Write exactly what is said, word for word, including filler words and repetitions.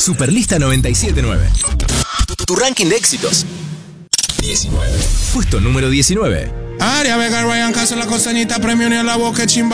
Superlista noventa y siete nueve. Tu, tu ranking de éxitos. diecinueve. Puesto número diecinueve. Aria Vega, Ryan Castro, la costañita, premio ni a la boca, chimba.